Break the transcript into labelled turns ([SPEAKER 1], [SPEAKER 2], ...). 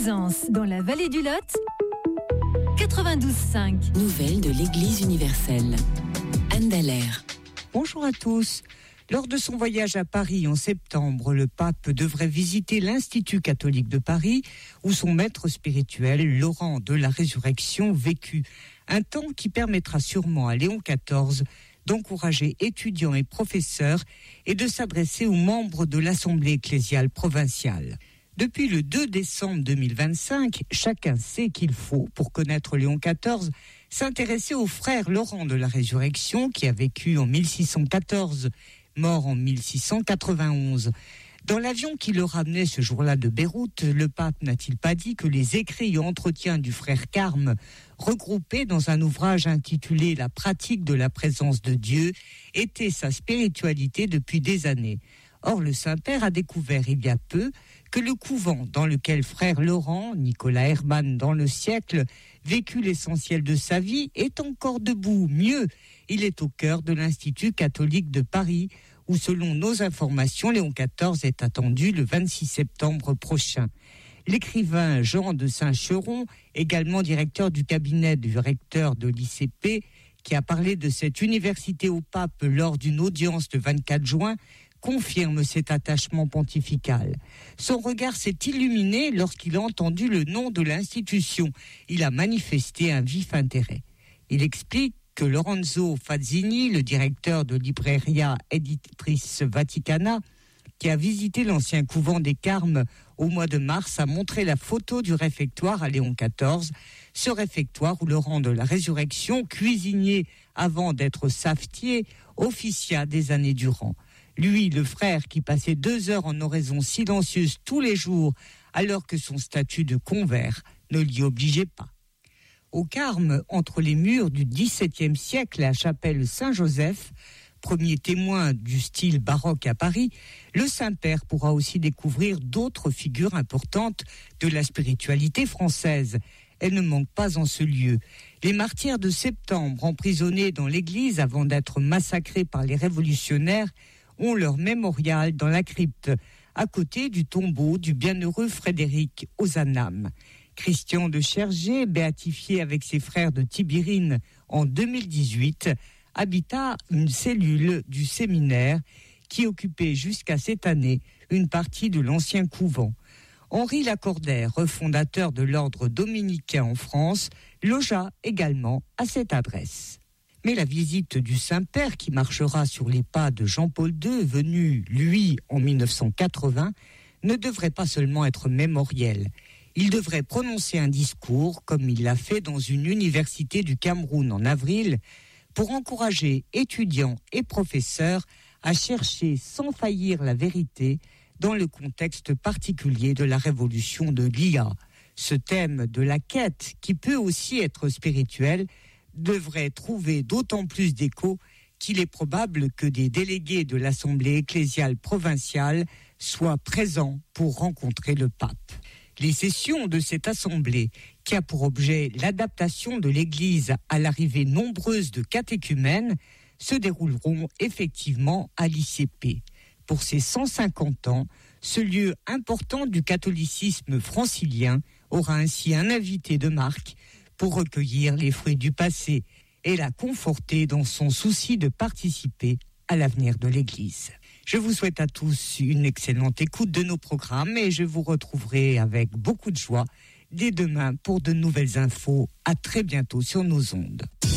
[SPEAKER 1] Plaisance, dans la vallée du Lot, 92.5.
[SPEAKER 2] Nouvelles de l'Église universelle. Anne Dallaire.
[SPEAKER 3] Bonjour à tous. Lors de son voyage à Paris en septembre, le pape devrait visiter l'Institut catholique de Paris, où son maître spirituel, Laurent de la Résurrection, vécut. Un temps qui permettra sûrement à Léon XIV d'encourager étudiants et professeurs et de s'adresser aux membres de l'Assemblée ecclésiale provinciale. Depuis le 2 décembre 2025, chacun sait qu'il faut, pour connaître Léon XIV, s'intéresser au frère Laurent de la Résurrection, qui a vécu en 1614, mort en 1691. Dans l'avion qui le ramenait ce jour-là de Beyrouth, le pape n'a-t-il pas dit que les écrits et entretiens du frère Carme, regroupés dans un ouvrage intitulé « La pratique de la présence de Dieu », étaient sa spiritualité depuis des années. Or, le Saint-Père a découvert il y a peu que le couvent dans lequel frère Laurent, Nicolas Hermann dans le siècle, vécut l'essentiel de sa vie, est encore debout. Mieux, il est au cœur de l'Institut catholique de Paris, où selon nos informations, Léon XIV est attendu le 26 septembre prochain. L'écrivain Jean de Saint-Cheron, également directeur du cabinet du recteur de l'ICP, qui a parlé de cette université au pape lors d'une audience le 24 juin, confirme cet attachement pontifical. Son regard s'est illuminé lorsqu'il a entendu le nom de l'institution. Il a manifesté un vif intérêt. Il explique que Lorenzo Fazzini, le directeur de Libreria Editrice Vaticana, qui a visité l'ancien couvent des Carmes au mois de mars, a montré la photo du réfectoire à Léon XIV, ce réfectoire où Laurent de la Résurrection, cuisinier avant d'être savetier, officia des années durant. Lui, le frère qui passait 2 heures en oraison silencieuse tous les jours, alors que son statut de convers ne l'y obligeait pas. Au Carme, entre les murs du XVIIe siècle, la chapelle Saint-Joseph, premier témoin du style baroque à Paris, le Saint-Père pourra aussi découvrir d'autres figures importantes de la spiritualité française. Elle ne manque pas en ce lieu. Les martyrs de septembre, emprisonnés dans l'église avant d'être massacrés par les révolutionnaires, ont leur mémorial dans la crypte, à côté du tombeau du bienheureux Frédéric Ozanam. Christian de Chergé, béatifié avec ses frères de Tibérine en 2018, habita une cellule du séminaire qui occupait jusqu'à cette année une partie de l'ancien couvent. Henri Lacordaire, fondateur de l'ordre dominicain en France, logea également à cette adresse. Mais la visite du Saint-Père, qui marchera sur les pas de Jean-Paul II, venu, lui, en 1980, ne devrait pas seulement être mémoriel. Il devrait prononcer un discours, comme il l'a fait dans une université du Cameroun en avril, pour encourager étudiants et professeurs à chercher sans faillir la vérité dans le contexte particulier de la révolution de l'IA. Ce thème de la quête, qui peut aussi être spirituel, devrait trouver d'autant plus d'écho qu'il est probable que des délégués de l'Assemblée ecclésiale provinciale soient présents pour rencontrer le pape. Les sessions de cette assemblée, qui a pour objet l'adaptation de l'Église à l'arrivée nombreuse de catéchumènes, se dérouleront effectivement à l'ICP. Pour ses 150 ans, ce lieu important du catholicisme francilien aura ainsi un invité de marque pour recueillir les fruits du passé et la conforter dans son souci de participer à l'avenir de l'Église. Je vous souhaite à tous une excellente écoute de nos programmes et je vous retrouverai avec beaucoup de joie dès demain pour de nouvelles infos. À très bientôt sur nos ondes.